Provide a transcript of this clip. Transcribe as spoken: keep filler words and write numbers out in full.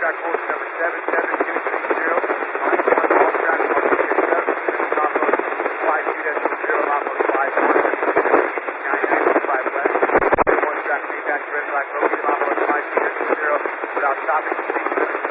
track course number seven seven two three zero. Line one, all track mark seven, top road five two decimal zero, lot mark five one, nine nine five left. One track feedback, red flag, road, lot mark five two decimal zero, without stopping.